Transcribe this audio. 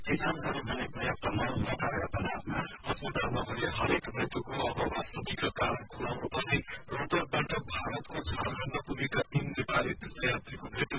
किसानहरू भने पर्याप्त मल नपाएका तनावमा अस्पतालमा भने हरेक मृत्युको अब वास्तविक कारण खुलाउनु पर्ने। रोहतकबाट भारतको झारखण्ड पुगेका 3 नेपाली तीर्थयात्रीको मृत्यु